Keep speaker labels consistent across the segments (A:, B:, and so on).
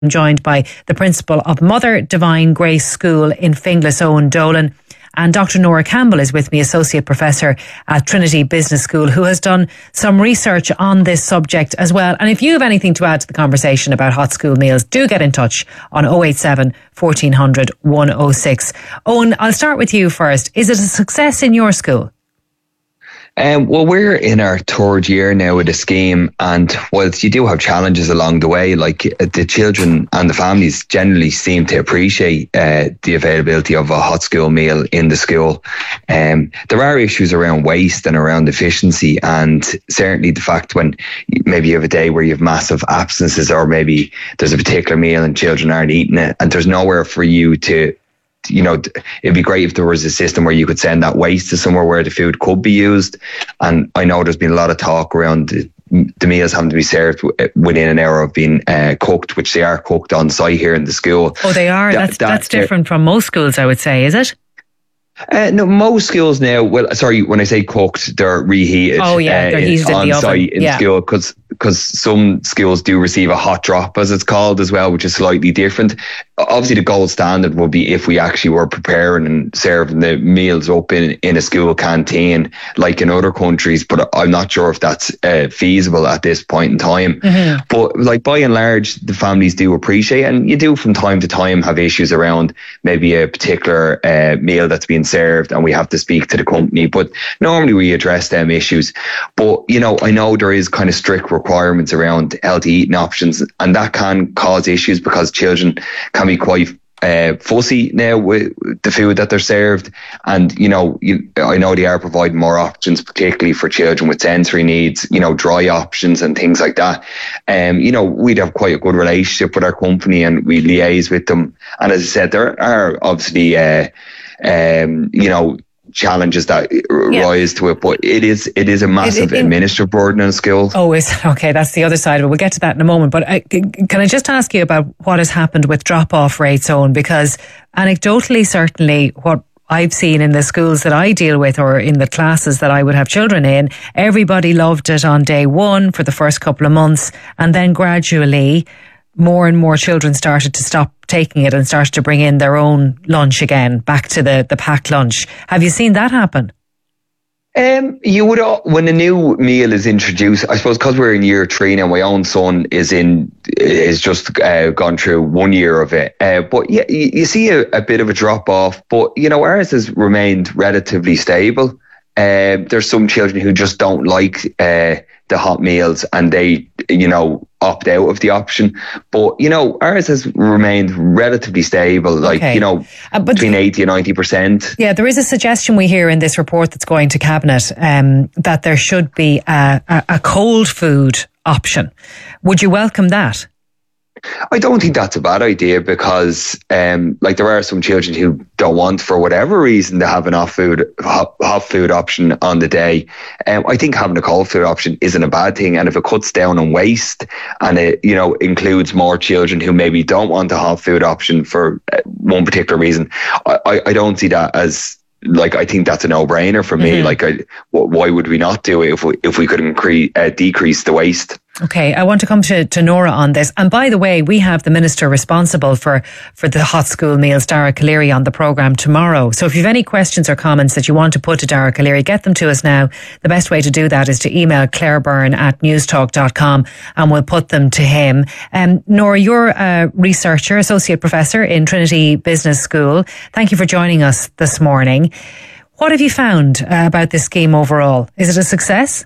A: I'm joined by the principal of Mother Divine Grace School in Finglas, Owen Dolan. And Dr. Nora Campbell is with me, Associate Professor at Trinity Business School, who has done some research on this subject as well. And if you have anything to add to the conversation about hot school meals, do get in touch on 087 1400 106. Owen, I'll start with you first. Is it a success in your school?
B: Well, we're in our third year now with the scheme, and whilst you do have challenges along the way, like the children and the families generally seem to appreciate the availability of a hot school meal in the school. There are issues around waste and around efficiency, and certainly the fact when maybe you have a day where you have massive absences, or maybe there's a particular meal and children aren't eating it, and there's nowhere for you to, you know, it'd be great if there was a system where you could send that waste to somewhere where the food could be used. And I know there's been a lot of talk around the meals having to be served within an hour of being cooked, which they are cooked on site here in the school.
A: Oh, they are? That's different from most schools, I would say, is it?
B: No, most schools now, well, sorry, when I say cooked, they're reheated.
A: Oh, yeah, they're heated
B: on
A: in the oven.
B: site in school, because some schools do receive a hot drop, as it's called, as well, which is slightly different. Obviously, the gold standard would be if we actually were preparing and serving the meals up in a school canteen, like in other countries, but I'm not sure if that's feasible at this point in time. Mm-hmm. But like by and large, the families do appreciate it, and you do from time to time have issues around maybe a particular meal that's being served, and we have to speak to the company, but normally we address them issues. But you know, I know there is kind of strict requirements around healthy eating options, and that can cause issues because children can be quite fussy now with the food that they're served. And you know, I know they are providing more options, particularly for children with sensory needs, you know, dry options and things like that. You know, we'd have quite a good relationship with our company, and we liaise with them. And as I said, there are obviously you know, challenges that rise to it, but it is a massive administrative burden in school.
A: Oh, is it? Okay, that's the other side of it. We'll get to that in a moment. But can I just ask you about what has happened with drop-off rates, Owen? Because anecdotally, certainly what I've seen in the schools that I deal with, or in the classes that I would have children in, everybody loved it on day one for the first couple of months, and then gradually more and more children started to stop taking it and started to bring in their own lunch again, back to the packed lunch. Have you seen that happen?
B: You would, when a new meal is introduced, I suppose, because we're in year 3 now, my own son is just gone through 1 year of it. But yeah, you see a bit of a drop off, but you know, ours has remained relatively stable. There's some children who just don't like the hot meals, and they, you know, opt out of the option. But you know, ours has remained relatively stable, like, you know, between 80 and 90%.
A: Yeah, there is a suggestion we hear in this report that's going to Cabinet that there should be a cold food option. Would you welcome that?
B: I don't think that's a bad idea, because like there are some children who don't want, for whatever reason, to have an hot food option on the day. I think having a cold food option isn't a bad thing, and if it cuts down on waste and it, you know, includes more children who maybe don't want a hot food option for one particular reason, I don't see that as, like, I think that's a no-brainer for me. Like, why would we not do it if we could decrease the waste?
A: Okay, I want to come to Nora on this. And by the way, we have the Minister responsible for the hot school meals, Dara Calleary, on the programme tomorrow. So if you have any questions or comments that you want to put to Dara Calleary, get them to us now. The best way to do that is to email clairebyrne@newstalk.com, and we'll put them to him. Nora, you're a researcher, Associate Professor in Trinity Business School. Thank you for joining us this morning. What have you found about this scheme overall? Is it a success?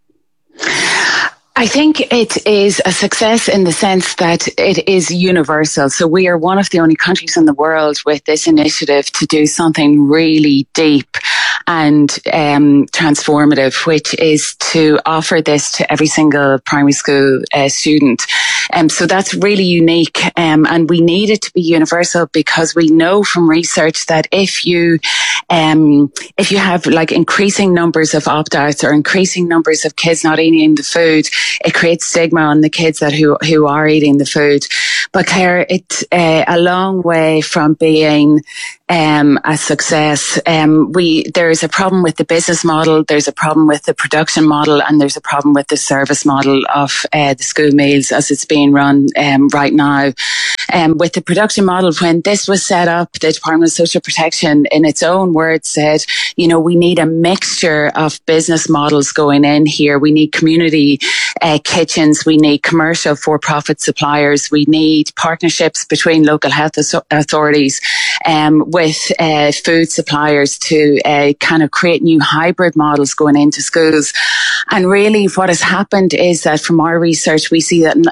C: I think it is a success in the sense that it is universal. So we are one of the only countries in the world with this initiative to do something really deep and transformative, which is to offer this to every single primary school student. So that's really unique, and we need it to be universal, because we know from research that if you have like increasing numbers of opt-outs or increasing numbers of kids not eating the food, it creates stigma on the kids who are eating the food. But Claire, it's a long way from being a success. There's a problem with the business model, there's a problem with the production model, and there's a problem with the service model of the school meals as it's being run right now. With the production model, when this was set up, the Department of Social Protection, in its own words, said, we need a mixture of business models going in here. We need community kitchens, we need commercial for-profit suppliers, we need partnerships between local health authorities with food suppliers to kind of create new hybrid models going into schools. And really what has happened is that from our research, we see that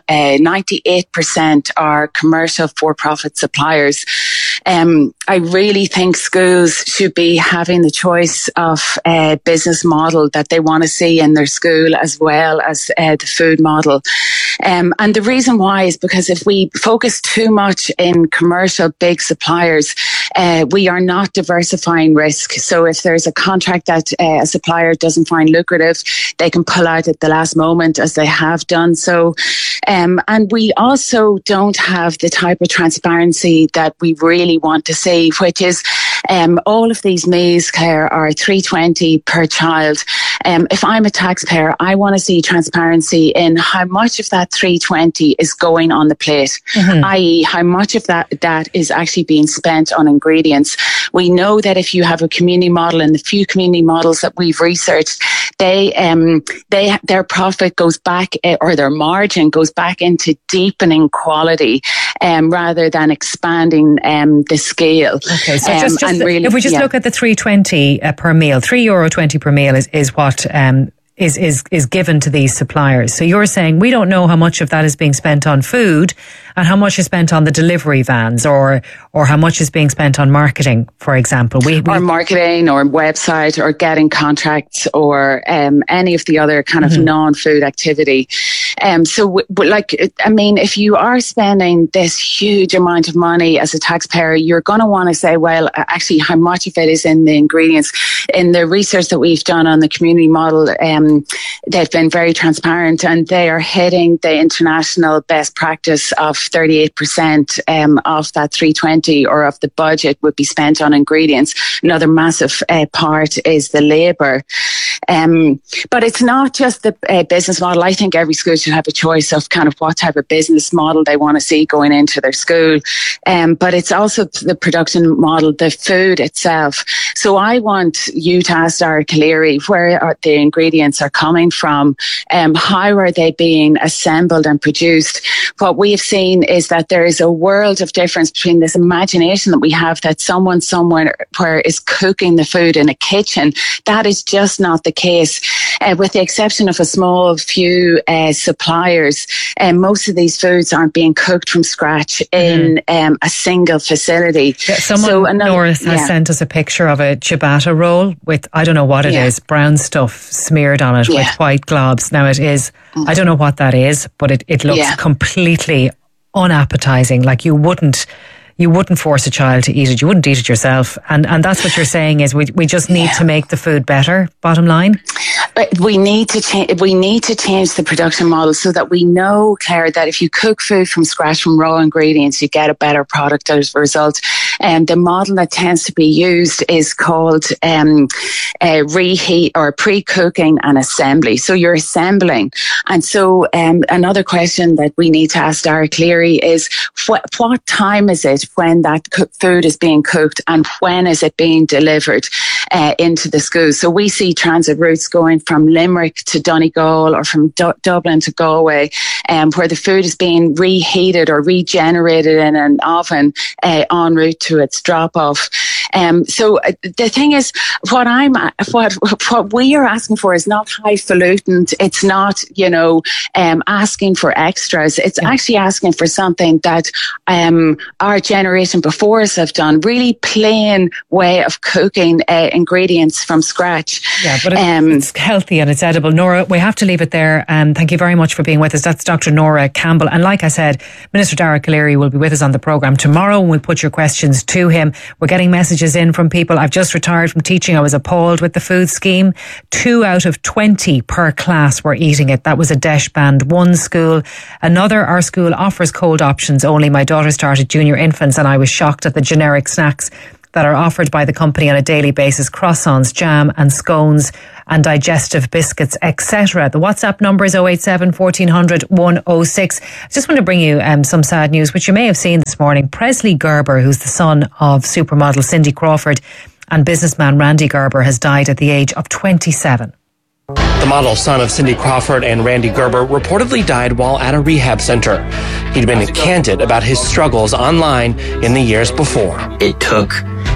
C: 98% are commercial for-profit suppliers. I really think schools should be having the choice of a business model that they want to see in their school, as well as the food model. And the reason why is because if we focus too much in commercial big suppliers, we are not diversifying risk. So if there's a contract that a supplier doesn't find lucrative, they can pull out at the last moment, as they have done so. And we also don't have the type of transparency that we really want to see, which is all of these meals, Claire, are $3.20 per child. If I'm a taxpayer, I want to see transparency in how much of that $3.20 is going on the plate, i.e. how much of that is actually being spent on ingredients. We know that if you have a community model, and the few community models that we've researched, their profit goes back, or their margin goes back into deepening quality, rather than expanding the scale.
A: Okay, so if we just look at the $3.20 per meal, €3.20 per meal is what is given to these suppliers. So you're saying we don't know how much of that is being spent on food and how much is spent on the delivery vans, or how much is being spent on marketing, for example. Or
C: marketing, or website, or getting contracts, or any of the other kind of non-food activity. If you are spending this huge amount of money as a taxpayer, you're going to want to say, well, actually, how much of it is in the ingredients? In the research that we've done on the community model, they've been very transparent, and they are hitting the international best practice of 38% of that $3.20, or of the budget, would be spent on ingredients. Another massive part is the labour. But it's not just the business model. I think every school should have a choice of kind of what type of business model they want to see going into their school. But it's also the production model, the food itself. So I want you to ask Dara Calleary, where are the ingredients are coming from? How are they being assembled and produced? What we have seen is that there is a world of difference between this imagination that we have that someone somewhere is cooking the food in a kitchen. That is just not the case. With the exception of a small few suppliers, most of these foods aren't being cooked from scratch in a single facility.
A: Yeah, Nora has sent us a picture of a ciabatta roll with, I don't know what it is, brown stuff smeared on it with white globs. Now it is, I don't know what that is, but it looks completely unappetizing. Like you wouldn't force a child to eat it. You wouldn't eat it yourself. And that's what you're saying is we just need to make the food better, bottom line?
C: But we need to change the production model so that we know, Claire, that if you cook food from scratch from raw ingredients, you get a better product as a result. And the model that tends to be used is called reheat, or pre-cooking and assembly. So you're assembling. And so another question that we need to ask Dara Calleary is what time is it when that food is being cooked, and when is it being delivered into the school? So we see transit routes going from Limerick to Donegal, or from Dublin to Galway, where the food is being reheated or regenerated in an oven en route to its drop-off. So the thing is, what we are asking for is not highfalutin. It's not, asking for extras. It's actually asking for something that our generation before us have done. Really plain way of cooking ingredients from scratch.
A: Yeah, but it's healthy and it's edible. Nora, we have to leave it there. Thank you very much for being with us. That's Dr. Nora Campbell. And like I said, Minister Dara Calleary will be with us on the programme tomorrow, and we'll put your questions to him. We're getting messages in from people. I've just retired from teaching. I was appalled with the food scheme. 2 out of 20 per class were eating it. That was a DESH band 1 school. Another, our school offers cold options only. My daughter started junior infants and I was shocked at the generic snacks that are offered by the company on a daily basis: croissants, jam and scones and digestive biscuits, etc. The WhatsApp number is 087 1400 106. I just want to bring you some sad news, which you may have seen this morning. Presley Gerber, who's the son of supermodel Cindy Crawford and businessman Randy Gerber, has died at the age of 27.
D: The model, son of Cindy Crawford and Randy Gerber, reportedly died while at a rehab center. He'd been candid about his struggles online in the years before.
E: It took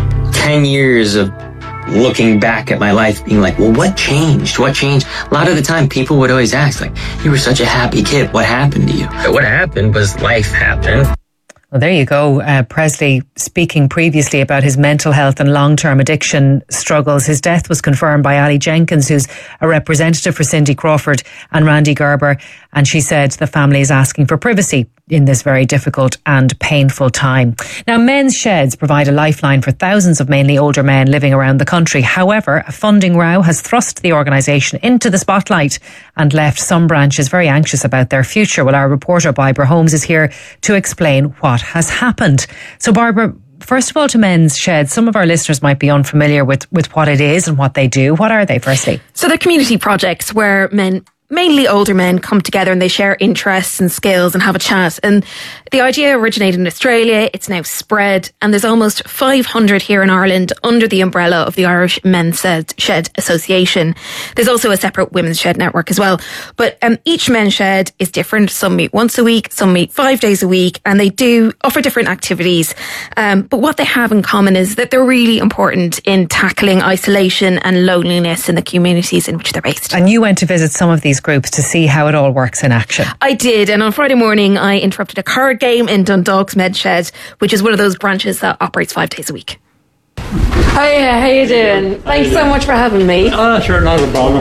E: 10 years of looking back at my life being like, well, what changed? What changed? A lot of the time people would always ask, like, you were such a happy kid. What happened to you? What happened was life happened.
A: Well, there you go. Presley speaking previously about his mental health and long-term addiction struggles. His death was confirmed by Ali Jenkins, who's a representative for Cindy Crawford and Randy Gerber. And she said the family is asking for privacy in this very difficult and painful time. Now, Men's Sheds provide a lifeline for thousands of mainly older men living around the country. However, a funding row has thrust the organisation into the spotlight and left some branches very anxious about their future. Well, our reporter Barbara Holmes is here to explain what has happened. So, Barbara, first of all, to Men's Sheds, some of our listeners might be unfamiliar with what it is and what they do. What are they, firstly?
F: So they're community projects where mainly older men come together and they share interests and skills and have a chat. And the idea originated in Australia. It's now spread, and there's almost 500 here in Ireland under the umbrella of the Irish Men's Shed Association. There's also a separate Women's Shed network as well. But each Men's Shed is different. Some meet once a week, some meet 5 days a week, and they do offer different activities. But what they have in common is that they're really important in tackling isolation and loneliness in the communities in which they're based.
A: And you went to visit some of these groups to see how it all works in action.
F: I did, and on Friday morning I interrupted a card game in Dundalk's Men's Shed, which is one of those branches that operates 5 days a week. Hiya, how you doing? Thanks so much for having me.
G: Sure, not a bother.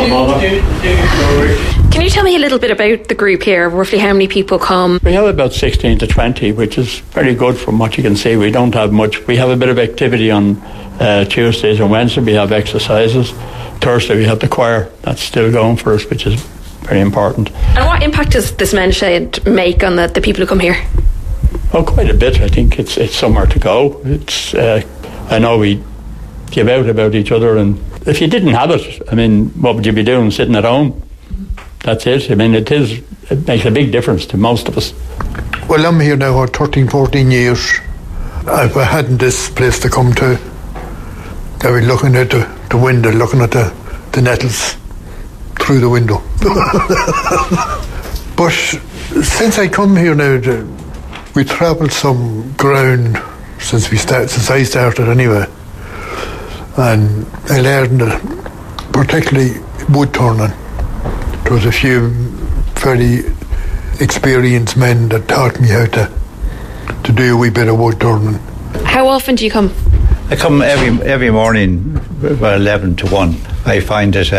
F: Can you tell me a little bit about the group here? Roughly how many people come?
G: We have about 16 to 20, which is very good from what you can see. We don't have much. We have a bit of activity on Tuesdays and Wednesdays. We have exercises. Thursday we have the choir. That's still going for us, which is very important.
F: And what impact does this Men's Shed make on the people who come here?
G: Oh, quite a bit. I think it's somewhere to go. It's I know we give out about each other, and if you didn't have it, I mean, what would you be doing, sitting at home? That's it. I mean, it makes a big difference to most of us.
H: Well, I'm here now for 13, 14 years. If I hadn't this place to come to, I'd be looking at the window, looking at the nettles through the window. But since I come here now, we travelled some ground since I started anyway, and I learned particularly wood turning. There was a few very experienced men that taught me how to do a wee bit of wood turning.
F: How often do you come?
I: I come every morning about 11 to 1. I find that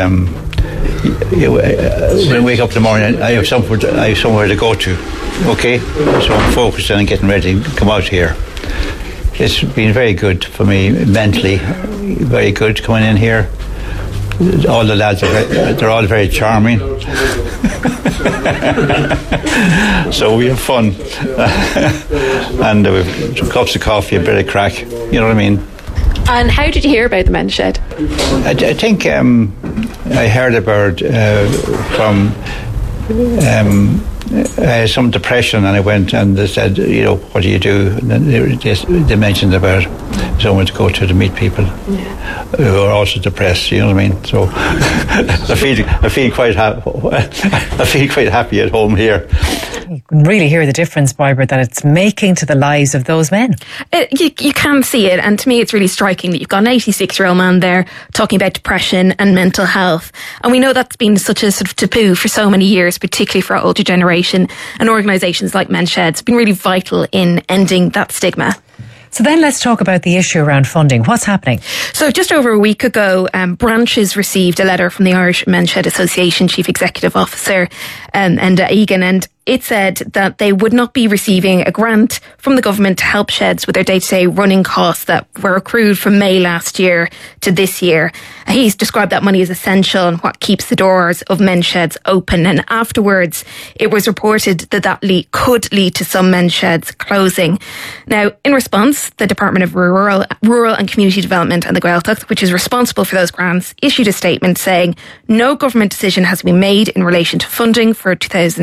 I: when I wake up in the morning, I have somewhere to go to. Okay, so I'm focused on getting ready to come out here. It's been very good for me mentally, very good coming in here. All the lads they're all very charming. So we have fun. And we've some cups of coffee, a bit of crack, you know what I mean?
F: And how did you hear about the Men's Shed?
I: I think I heard about from some depression, and I went and they said, you know, what do you do? And then they mentioned about someone to go to meet people who are also depressed. You know what I mean? So I feel quite happy at home here.
A: You can really hear the difference, Barbara, that it's making to the lives of those men.
F: You can see it, and to me it's really striking that you've got an 86-year-old man there talking about depression and mental health. And we know that's been such a sort of taboo for so many years, particularly for our older generation, and organisations like Men's Sheds have been really vital in ending that stigma.
A: So then let's talk about the issue around funding. What's happening?
F: So just over a week ago, branches received a letter from the Irish Men's Shed Association Chief Executive Officer, Enda Egan, and it said that they would not be receiving a grant from the government to help sheds with their day-to-day running costs that were accrued from May last year to this year. He's described that money as essential and what keeps the doors of men's sheds open. And afterwards, it was reported that could lead to some men's sheds closing. Now, in response, the Department of Rural and Community Development and the Gaeltacht, which is responsible for those grants, issued a statement saying no government decision has been made in relation to funding for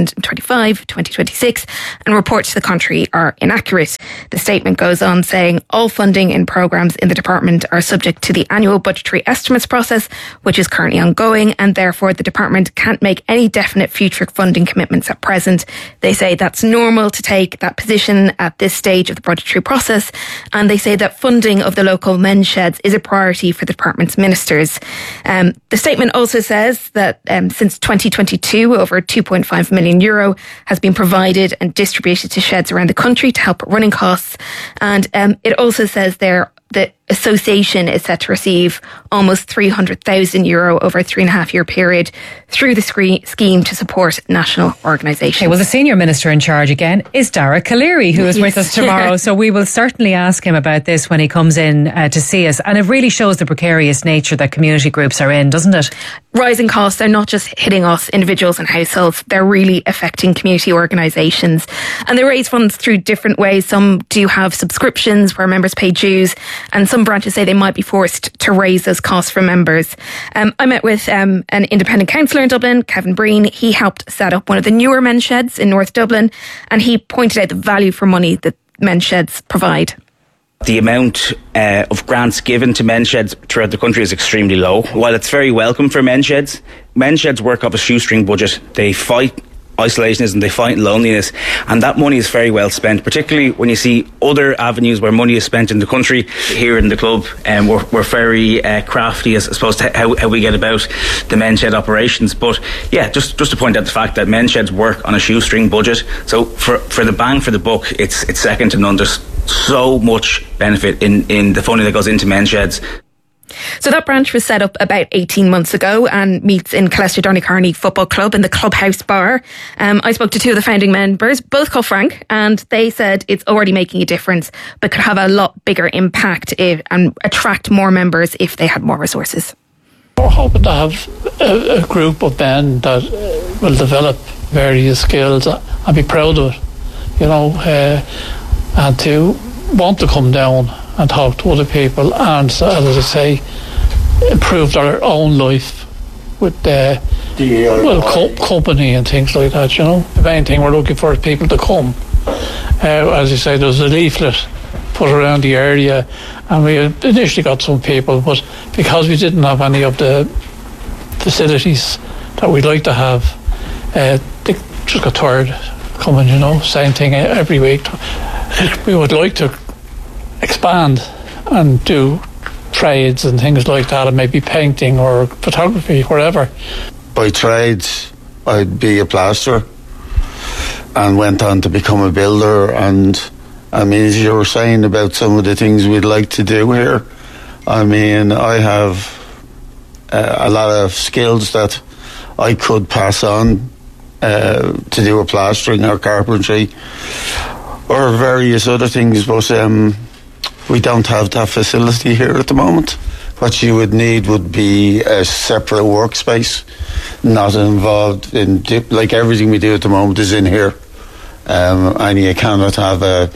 F: 2025-2026 and reports to the contrary are inaccurate. The statement goes on saying all funding in programmes in the department are subject to the annual budgetary estimates process, which is currently ongoing, and therefore the department can't make any definite future funding commitments at present. They say that's normal to take that position at this stage of the budgetary process, and they say that funding of the local men's sheds is a priority for the department's ministers. The statement also says that since 2022, over €2.5 million has been provided and distributed to sheds around the country to help running costs. And it also says there the association is set to receive almost €300,000 over a 3.5-year period through the scheme to support national organisations.
A: Okay, well, the senior minister in charge again is Dara Calleary, who is with us tomorrow. So we will certainly ask him about this when he comes in to see us. And it really shows the precarious nature that community groups are in, doesn't it?
F: Rising costs are not just hitting us, individuals and households. They're really affecting community organisations. And they raise funds through different ways. Some do have subscriptions where members pay dues, and some branches say they might be forced to raise those costs for members. I met with an independent councillor in Dublin, Kevin Breen. He helped set up one of the newer men's sheds in North Dublin, and he pointed out the value for money that men's sheds provide.
J: The amount of grants given to men's sheds throughout the country is extremely low. While it's very welcome for men's sheds work off a shoestring budget. They fight isolationism, they fight loneliness, and that money is very well spent, particularly when you see other avenues where money is spent in the country. Here in the club, we're very crafty as opposed to how we get about the men's shed operations. But yeah, just to point out the fact that men's sheds work on a shoestring budget, so for the bang for the buck, it's second to none. There's so much benefit in the funding that goes into men's sheds.
F: So that branch was set up about 18 months ago and meets in Colester-Donaghcarney Football Club in the Clubhouse Bar. I spoke to two of the founding members, both called Frank, and they said it's already making a difference, but could have a lot bigger impact and attract more members if they had more resources.
G: We're hoping to have a group of men that will develop various skills and be proud of it, and to want to come down and talk to other people and, as I say, improve their own life with company and things like that, The main thing we're looking for is people to come. As you say, there's a leaflet put around the area, and we initially got some people, but because we didn't have any of the facilities that we'd like to have, they just got tired coming, same thing every week. We would like to expand and do trades and things like that, and maybe painting or photography, whatever.
K: By trades, I'd be a plasterer and went on to become a builder. And I mean, as you were saying about some of the things we'd like to do here, I mean, I have a lot of skills that I could pass on to do a plastering or carpentry or various other things, but we don't have that facility here at the moment. What you would need would be a separate workspace, not involved in, like everything we do at the moment is in here. And you cannot have a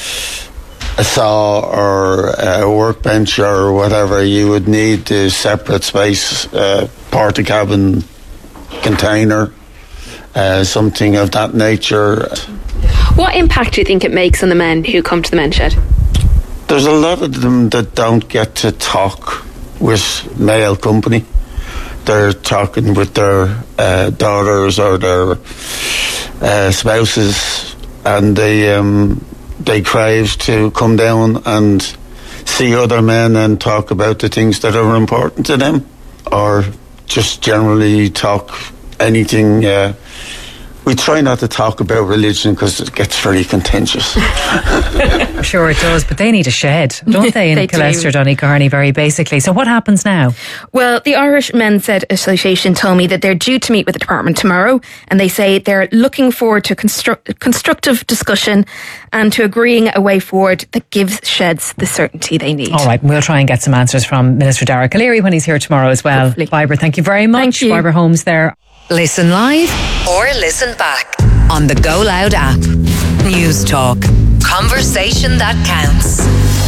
K: saw or a workbench or whatever. You would need a separate space, porta cabin container, something of that nature.
F: What impact do you think it makes on the men who come to the men's shed?
K: There's a lot of them that don't get to talk with male company. They're talking with their daughters or their spouses, and they crave to come down and see other men and talk about the things that are important to them, or just generally talk anything we try not to talk about religion because it gets very contentious.
A: I'm sure it does, but they need a shed, don't they, in
F: They
A: Kilester,
F: do.
A: Donecarney, very basically. So what happens now?
F: Well, the Irish Men's Ed Association told me that they're due to meet with the department tomorrow, and they say they're looking forward to constructive discussion and to agreeing a way forward that gives sheds the certainty they need.
A: All right, we'll try and get some answers from Minister Darragh O'Leary when he's here tomorrow as well.
F: Hopefully.
A: Barbara, thank you very much.
F: Thank you.
A: Barbara Holmes there.
L: Listen live or listen back on the Go Loud app. News Talk. Conversation that counts.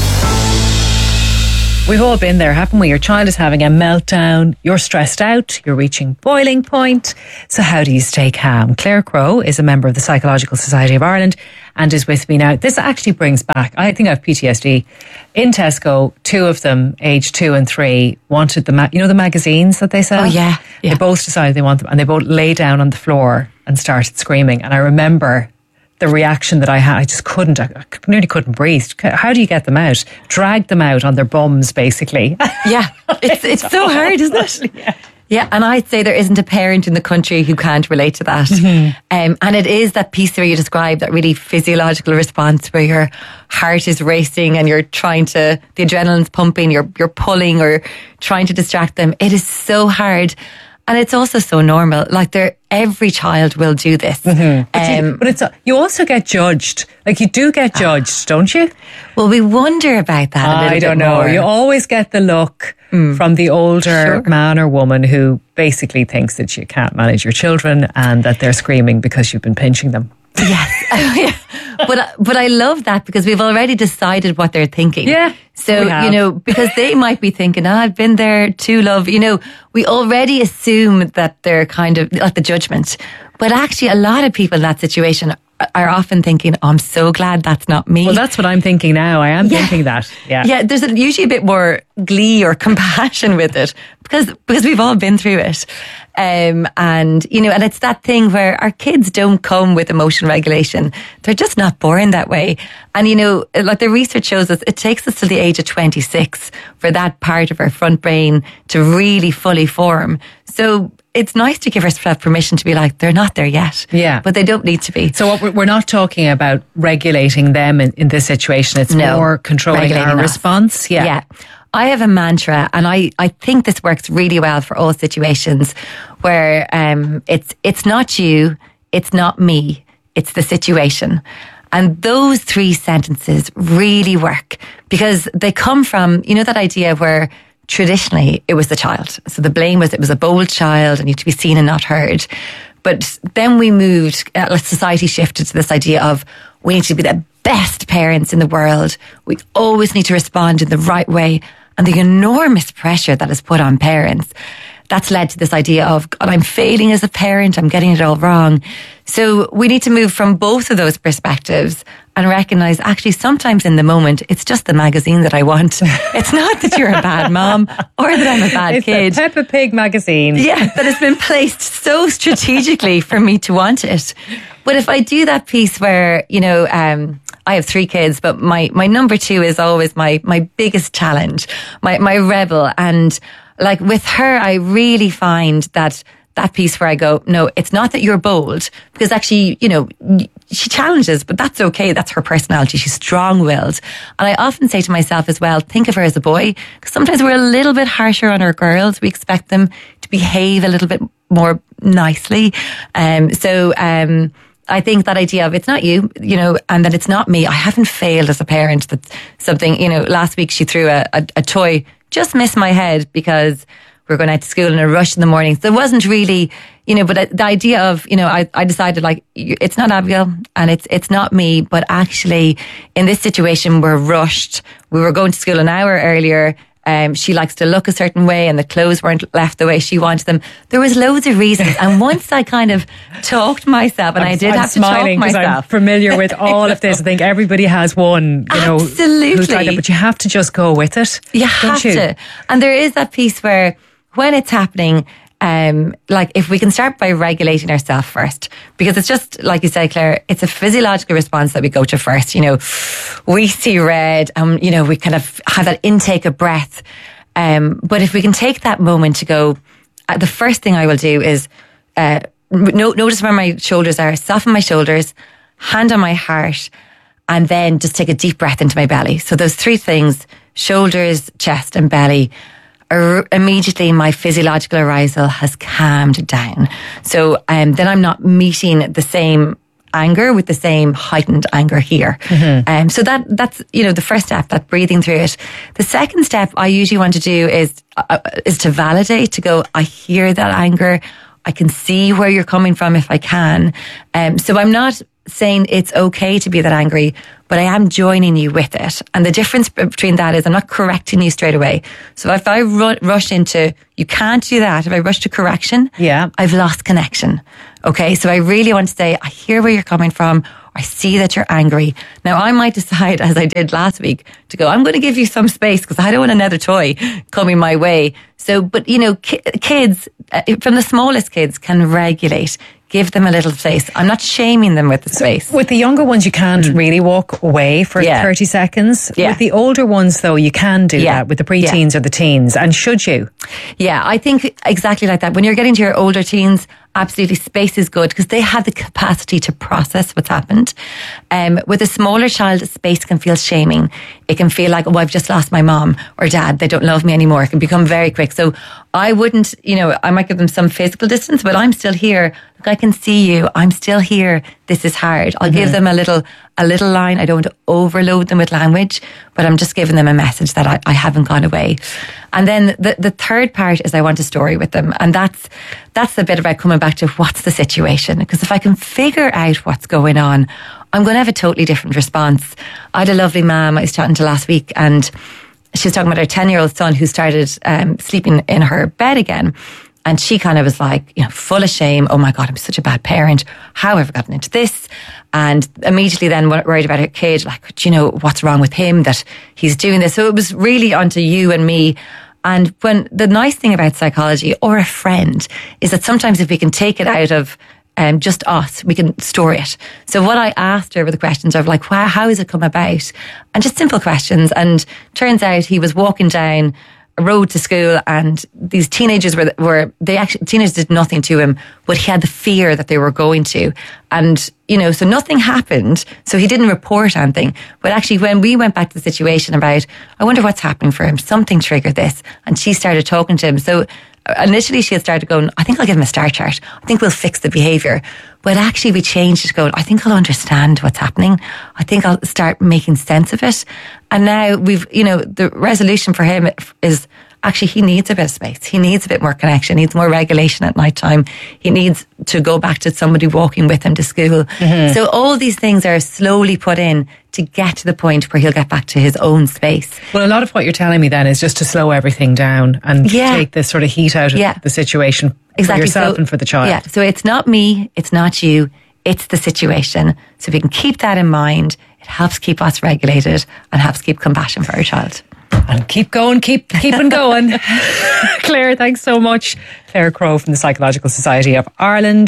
A: We've all been there, haven't we? Your child is having a meltdown, you're stressed out, you're reaching boiling point. So how do you stay calm? Claire Crowe is a member of the Psychological Society of Ireland and is with me now. This actually brings back, I think I have PTSD. In Tesco, 2 of them, aged 2 and 3, wanted the magazines that they sell?
M: Oh, yeah.
A: They both decided they want them, and they both lay down on the floor and started screaming. And I remember the reaction that I had. I just couldn't, I nearly couldn't breathe. How do you get them out? Drag them out on their bums, basically.
M: Yeah, it's so hard, isn't it? Yeah, and I'd say there isn't a parent in the country who can't relate to that. And it is that piece where you describe that really physiological response where your heart is racing and you're trying to, the adrenaline's pumping, you're pulling or trying to distract them. It is so hard. And it's also so normal. Like every child will do this.
A: But you also get judged. Like you do get judged, don't you?
M: Well, we wonder about that a little
A: I don't
M: bit
A: know.
M: more.
A: You always get the look from the older man or woman who basically thinks that you can't manage your children and that they're screaming because you've been pinching them.
M: Yes. But I love that because we've already decided what they're thinking.
A: Yeah.
M: So, because they might be thinking, I've been there too, love. We already assume that they're kind of like the judgment. But actually, a lot of people in that situation are often thinking, I'm so glad that's not me.
A: Well, that's what I'm thinking now. I am thinking that. Yeah.
M: Yeah, there's usually a bit more glee or compassion with it because we've all been through it. And it's that thing where our kids don't come with emotion regulation. They're just not born that way. And, like the research shows us, it takes us to the age of 26 for that part of our front brain to really fully form. So it's nice to give ourselves permission to be like, they're not there yet.
A: Yeah.
M: But they don't need to be.
A: So we're not talking about regulating them in this situation. It's more controlling our response.
M: Yeah. I have a mantra, and I think this works really well for all situations where it's not you, it's not me, it's the situation. And those 3 sentences really work because they come from, that idea where traditionally it was the child. So the blame was it was a bold child and you to be seen and not heard. But then we moved, society shifted to this idea of we need to be the best parents in the world. We always need to respond in the right way. And the enormous pressure that is put on parents, that's led to this idea of, God, I'm failing as a parent, I'm getting it all wrong. So we need to move from both of those perspectives and recognise actually sometimes in the moment, it's just the magazine that I want. It's not that you're a bad mom or that I'm a bad kid.
A: It's the Peppa Pig magazine.
M: Yeah, that has been placed so strategically for me to want it. But if I do that piece where, I have 3 kids, but my number 2 is always my biggest challenge, my rebel. And like with her, I really find that piece where I go, no, it's not that you're bold, because actually, she challenges, but that's okay. That's her personality. She's strong-willed. And I often say to myself as well, think of her as a boy, because sometimes we're a little bit harsher on our girls. We expect them to behave a little bit more nicely. I think that idea of it's not you, and that it's not me. I haven't failed as a parent. That's something, last week she threw a toy, just missed my head because we were going out to school in a rush in the morning. So it wasn't really, but the idea of, I decided like, it's not Abigail and it's not me, but actually in this situation, we're rushed. We were going to school an hour earlier. She likes to look a certain way and the clothes weren't left the way she wanted them. There was loads of reasons. And once I kind of talked myself, and I did have to talk myself.
A: I'm familiar with all of this. I think everybody has one,
M: Absolutely.
A: who's like that, but you have to just go with it.
M: You have to. And there is that piece where when it's happening, like if we can start by regulating ourselves first, because it's just like you say, Claire, it's a physiological response that we go to first. We see red and, we kind of have that intake of breath. But if we can take that moment to go, the first thing I will do is notice where my shoulders are, soften my shoulders, hand on my heart, and then just take a deep breath into my belly. So those 3 things, shoulders, chest and belly, immediately my physiological arousal has calmed down. So then I'm not meeting the same anger with the same heightened anger here. So that's the first step, that breathing through it. The second step I usually want to do is to validate, to go, I hear that anger, I can see where you're coming from if I can. So I'm not saying it's okay to be that angry, but I am joining you with it. And the difference between that is I'm not correcting you straight away. So if I rush into, you can't do that, if I rush to correction, I've lost connection. Okay, so I really want to say, I hear where you're coming from. I see that you're angry. Now, I might decide, as I did last week, to go, I'm going to give you some space because I don't want another toy coming my way. So, but kids, from the smallest kids, can regulate. Give them a little space. I'm not shaming them with the space.
A: With the younger ones, you can't really walk away for 30 seconds. With the older ones, though, you can do that with the preteens or the teens. And should you?
M: Yeah, I think exactly like that. When you're getting to your older teens, absolutely, space is good because they have the capacity to process what's happened. With a smaller child, space can feel shaming. It can feel like, oh, I've just lost my mom or dad. They don't love me anymore. It can become very quick. So I wouldn't, I might give them some physical distance, but I'm still here. Look, I can see you. I'm still here. This is hard. I'll give them a little line. I don't want to overload them with language, but I'm just giving them a message that I haven't gone away. And then the third part is I want a story with them. And that's the bit about coming back to what's the situation. Because if I can figure out what's going on, I'm going to have a totally different response. I had a lovely mum I was chatting to last week, and she was talking about her 10-year-old son who started sleeping in her bed again. And she kind of was like, full of shame. Oh my God, I'm such a bad parent. How have I gotten into this? And immediately then worried about her kid, like, do you know what's wrong with him that he's doing this? So it was really onto you and me. And when the nice thing about psychology or a friend is that sometimes if we can take it out of just us, we can store it. So what I asked her were the questions of like, how has it come about? And just simple questions. And turns out he was walking down a road to school, and these teenagers teenagers did nothing to him, but he had the fear that they were going to. And, so nothing happened. So he didn't report anything. But actually, when we went back to the situation about, I wonder what's happening for him, something triggered this. And she started talking to him. So initially she had started going, I think I'll give him a star chart. I think we'll fix the behaviour. But actually we changed it, going, I think I'll understand what's happening. I think I'll start making sense of it. And now the resolution for him is actually he needs a bit of space. He needs a bit more connection. He needs more regulation at night time. He needs to go back to somebody walking with him to school. So all these things are slowly put in to get to the point where he'll get back to his own space.
A: Well, a lot of what you're telling me then is just to slow everything down and take this sort of heat out of the situation for yourself and for the child.
M: Yeah, so it's not me, it's not you, it's the situation. So if we can keep that in mind, it helps keep us regulated and helps keep compassion for our child.
A: And keep going, keeping going. Claire, thanks so much. Claire Crowe from the Psychological Society of Ireland.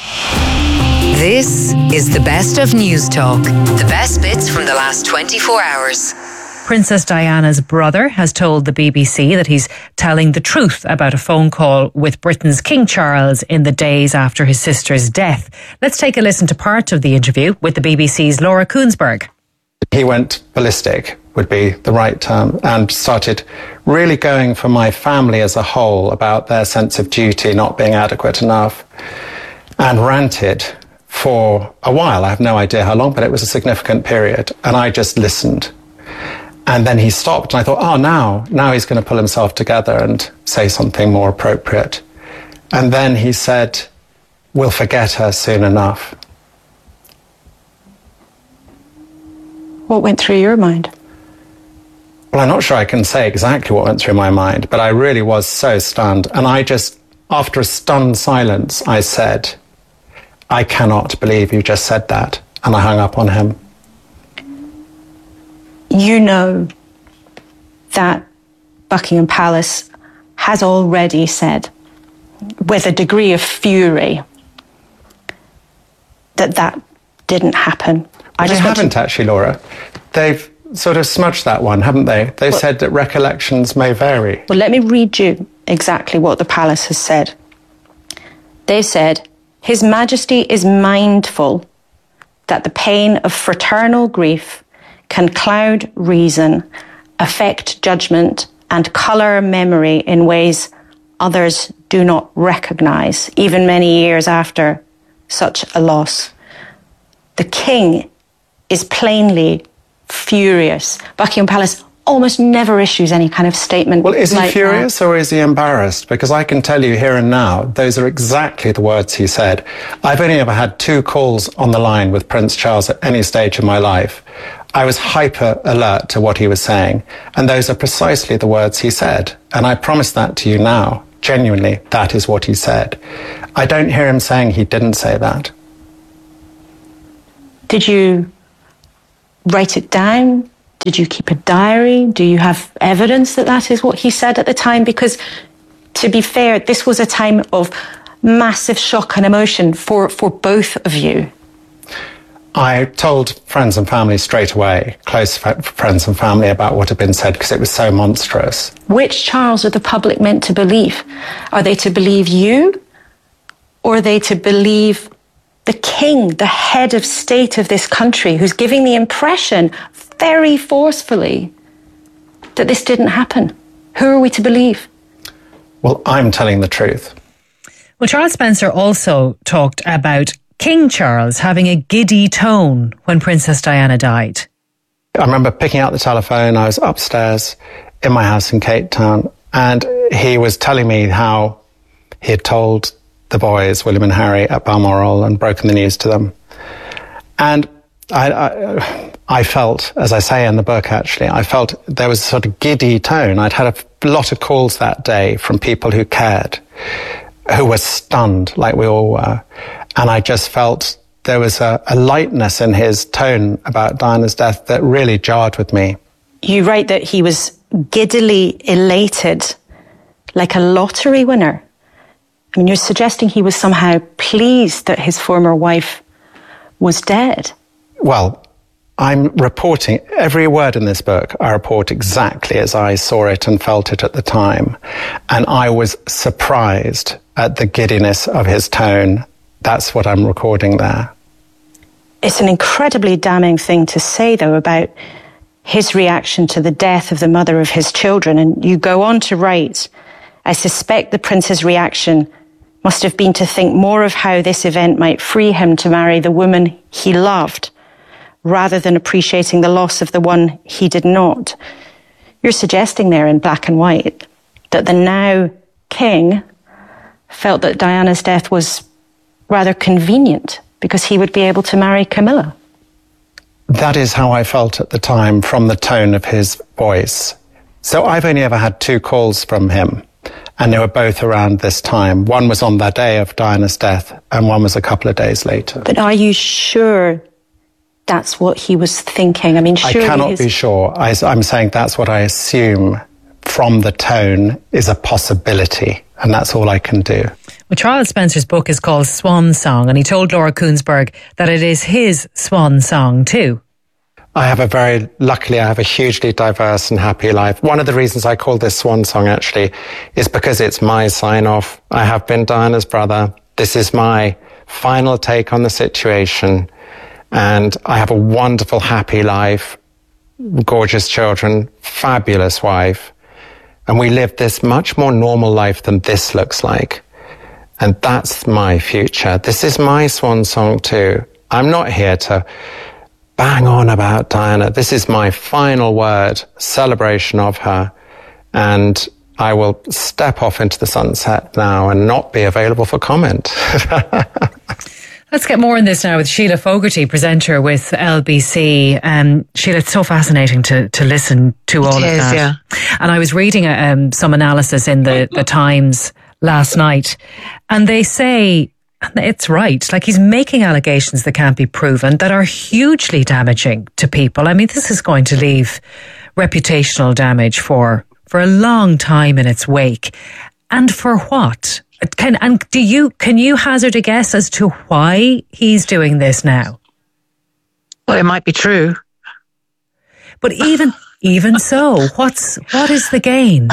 L: This is the best of News Talk. The best bits from the last 24 hours.
A: Princess Diana's brother has told the BBC that he's telling the truth about a phone call with Britain's King Charles in the days after his sister's death. Let's take a listen to part of the interview with the BBC's Laura Koonsberg.
N: He went ballistic, would be the right term, and started really going for my family as a whole about their sense of duty not being adequate enough, and ranted for a while. I have no idea how long, but it was a significant period, and I just listened. And then he stopped, and I thought, now he's going to pull himself together and say something more appropriate. And then he said, we'll forget her soon enough.
O: What went through your mind?
N: Well, I'm not sure I can say exactly what went through my mind, but I really was so stunned. And I just, after a stunned silence, I said, I cannot believe you just said that. And I hung up on him.
O: You know that Buckingham Palace has already said, with a degree of fury, that didn't happen.
N: They haven't actually, Laura. They've sort of smudged that one, haven't they? They've said that recollections may vary.
O: Well, let me read you exactly what the palace has said. They've said, His Majesty is mindful that the pain of fraternal grief can cloud reason, affect judgment, and colour memory in ways others do not recognise, even many years after such a loss. The King is plainly furious. Buckingham Palace almost never issues any kind of statement.
N: Well, is he furious or is he embarrassed? Because I can tell you here and now, those are exactly the words he said. I've only ever had 2 calls on the line with Prince Charles at any stage of my life. I was hyper alert to what he was saying, and those are precisely the words he said. And I promise that to you now. Genuinely, that is what he said. I don't hear him saying he didn't say that.
O: Did you write it down? Did you keep a diary? Do you have evidence that that is what he said at the time? Because, to be fair, this was a time of massive shock and emotion for both of you.
N: I told friends and family straight away, close friends and family, about what had been said because it was so monstrous.
O: Which Charles are the public meant to believe? Are they to believe you? Or are they to believe the King, the head of state of this country, who's giving the impression very forcefully that this didn't happen? Who are we to believe?
N: Well, I'm telling the truth.
A: Well, Charles Spencer also talked about King Charles having a giddy tone when Princess Diana died.
N: I remember picking up the telephone. I was upstairs in my house in Cape Town, and he was telling me how he had told the boys, William and Harry, at Balmoral and broken the news to them. And I felt, as I say in the book actually, I felt there was a sort of giddy tone. I'd had a lot of calls that day from people who cared, who were stunned like we all were. And I just felt there was a lightness in his tone about Diana's death that really jarred with me.
O: You write that he was giddily elated, like a lottery winner. I mean, you're suggesting he was somehow pleased that his former wife was dead.
N: Well, I'm reporting every word in this book. I report exactly as I saw it and felt it at the time. And I was surprised at the giddiness of his tone. That's what I'm recording there.
O: It's an incredibly damning thing to say, though, about his reaction to the death of the mother of his children. And you go on to write, I suspect the prince's reaction must have been to think more of how this event might free him to marry the woman he loved, rather than appreciating the loss of the one he did not. You're suggesting there in black and white that the now king felt that Diana's death was rather convenient because he would be able to marry Camilla.
N: That is how I felt at the time from the tone of his voice. So I've only ever had 2 calls from him, and they were both around this time. One was on the day of Diana's death, and one was a couple of days later.
O: But are you sure that's what he was thinking? I mean, surely
N: I cannot be sure. I'm saying that's what I assume from the tone is a possibility, and that's all I can do.
A: Well, Charles Spencer's book is called Swan Song, and he told Laura Koonsberg that it is his swan song too.
N: Luckily I have a hugely diverse and happy life. One of the reasons I call this swan song actually is because it's my sign-off. I have been Diana's brother. This is my final take on the situation, and I have a wonderful, happy life, gorgeous children, fabulous wife, and we live this much more normal life than this looks like. And that's my future. This is my swan song too. I'm not here to bang on about Diana. This is my final word, celebration of her. And I will step off into the sunset now and not be available for comment.
A: Let's get more on this now with Sheila Fogarty, presenter with LBC. Sheila, it's so fascinating to listen to all of that. Yeah. And I was reading some analysis in the Times last night, and they say, it's right, like he's making allegations that can't be proven that are hugely damaging to people. I mean, this is going to leave reputational damage for a long time in its wake. And for what? Can you hazard a guess as to why he's doing this now?
P: Well, it might be true.
A: But even so, what is the gain?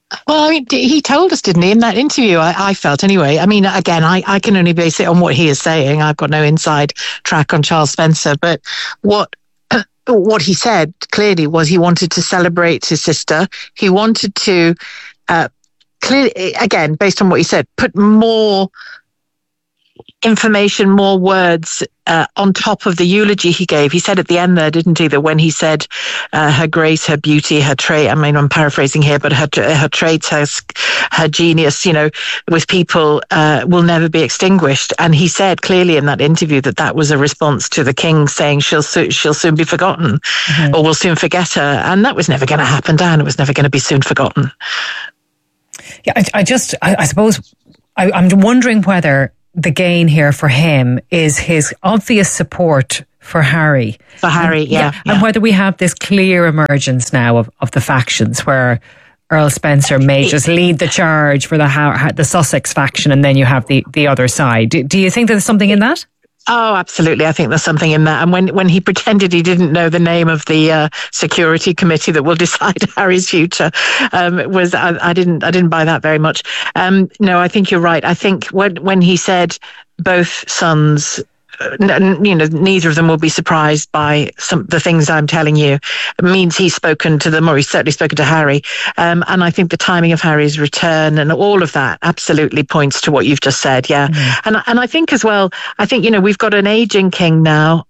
P: Well, I mean, he told us, didn't he, in that interview? I felt anyway. I mean, again, I can only base it on what he is saying. I've got no inside track on Charles Spencer, but what he said clearly was he wanted to celebrate his sister. He wanted to, clearly, again, based on what he said, put more information, more words on top of the eulogy he gave. He said at the end there, didn't he, that when he said her grace, her beauty, her trait, I mean, I'm paraphrasing here, but her traits, her genius, you know, with people will never be extinguished. And he said clearly in that interview that was a response to the king saying she'll soon be forgotten, or we'll soon forget her. And that was never going to happen, Dan. It was never going to be soon forgotten.
A: Yeah, I suppose I'm wondering whether the gain here for him is his obvious support for Harry.
P: For Harry, yeah.
A: And whether we have this clear emergence now of the factions where Earl Spencer may just lead the charge for the Sussex faction, and then you have the other side. Do you think there's something in that?
P: Oh, absolutely. I think there's something in that. And when he pretended he didn't know the name of the security committee that will decide Harry's future, I didn't buy that very much. No, I think you're right. I think when he said both sons, neither of them will be surprised by the things I'm telling you, it means he's spoken to them, or he's certainly spoken to Harry. And I think the timing of Harry's return and all of that absolutely points to what you've just said. Yeah. And I think as well, we've got an aging king now,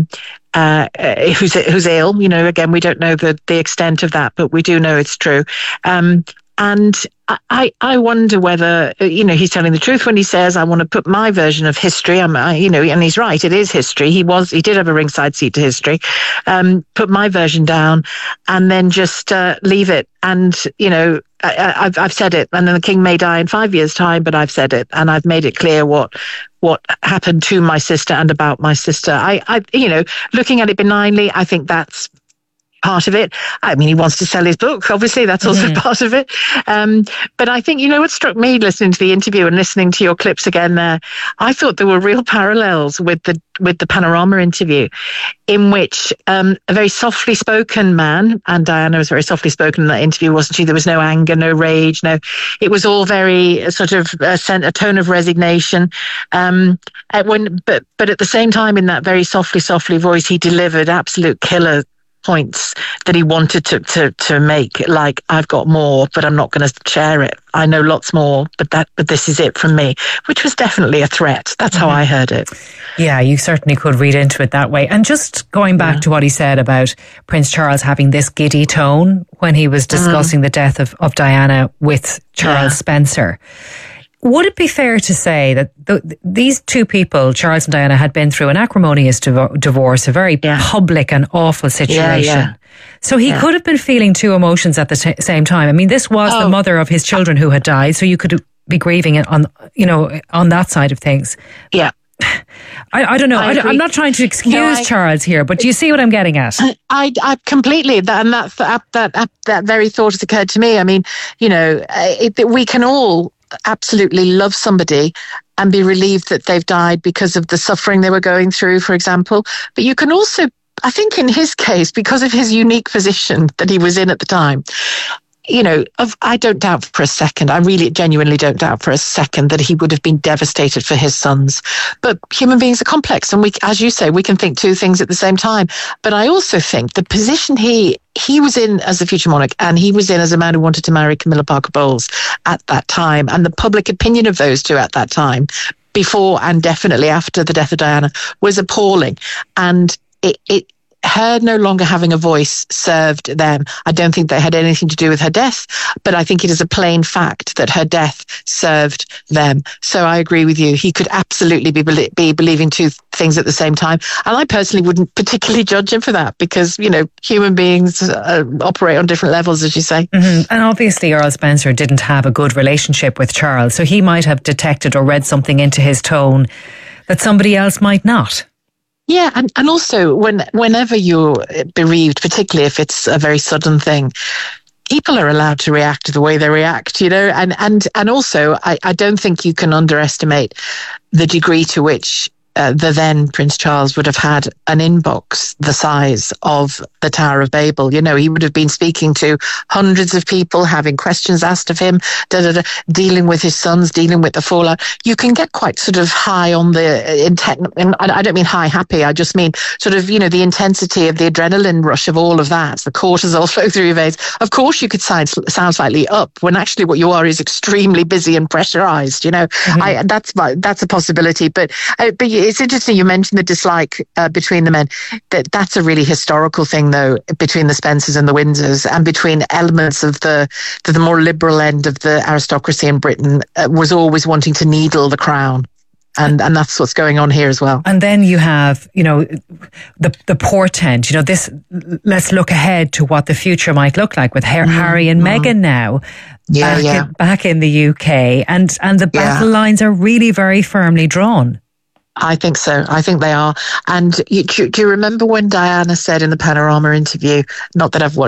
P: who's ill. Again, we don't know the extent of that, but we do know it's true. And I wonder whether, he's telling the truth when he says, I want to put my version of history, and he's right, it is history. He did have a ringside seat to history, put my version down and then just leave it. And, I've said it, and then the king may die in 5 years' time, but I've said it, and I've made it clear what happened to my sister and about my sister. I looking at it benignly, I think that's part of it. I mean, he wants to sell his book. Obviously, that's also part of it. But I think, what struck me listening to the interview and listening to your clips again there, I thought there were real parallels with the Panorama interview, in which a very softly spoken man, and Diana was very softly spoken in that interview, wasn't she? There was no anger, no rage, it was all very sort of a tone of resignation. But at the same time, in that very softly voice, he delivered absolute killer points that he wanted to make, like, I've got more, but I'm not going to share it. I know lots more, but this is it from me, which was definitely a threat. That's how I heard it.
A: Yeah, you certainly could read into it that way. And just going back to what he said about Prince Charles having this giddy tone when he was discussing the death of Diana with Charles Spencer. Would it be fair to say that these two people, Charles and Diana, had been through an acrimonious divorce, a very public and awful situation? So he could have been feeling two emotions at the same time. I mean, this was the mother of his children who had died, so you could be grieving on that side of things.
P: Yeah.
A: I don't know. I'm not trying to excuse Charles here, but do you see what I'm getting at?
P: I completely, and that very thought has occurred to me. I mean, we can all absolutely love somebody and be relieved that they've died because of the suffering they were going through, for example. But you can also, I think in his case, because of his unique position that he was in at the time, I don't doubt for a second, I really genuinely don't doubt for a second that he would have been devastated for his sons. But human beings are complex, and as you say, we can think two things at the same time. But I also think the position he was in as the future monarch, and he was in as a man who wanted to marry Camilla Parker Bowles at that time, and the public opinion of those two at that time, before and definitely after the death of Diana, was appalling. And her no longer having a voice served them. I don't think that had anything to do with her death, but I think it is a plain fact that her death served them. So I agree with you. He could absolutely be believing two things at the same time. And I personally wouldn't particularly judge him for that because, human beings operate on different levels, as you say.
A: Mm-hmm. And obviously Earl Spencer didn't have a good relationship with Charles, so he might have detected or read something into his tone that somebody else might not.
P: Yeah, and also whenever you're bereaved, particularly if it's a very sudden thing, people are allowed to react the way they react, and also I don't think you can underestimate the degree to which the then Prince Charles would have had an inbox the size of the Tower of Babel. You know, he would have been speaking to hundreds of people, having questions asked of him, dealing with his sons, dealing with the fallout. You can get quite sort of high on the intent, and I don't mean high happy, I just mean sort of, you know, the intensity of the adrenaline rush of all of that, the cortisol flow through your veins. Of course you could sound slightly up when actually what you are is extremely busy and pressurized, you know. That's a possibility, but it's interesting you mentioned the dislike between the men. That's a really historical thing, though, between the Spencers and the Windsors, and between elements of the more liberal end of the aristocracy in Britain was always wanting to needle the crown. And that's what's going on here as well. And then you have, you know, the portent, you know, this, let's look ahead to what the future might look like with Harry and Meghan now. Back in the UK, and the battle lines are really very firmly drawn. I think so. I think they are. And do you remember when Diana said in the Panorama interview, not that I've watched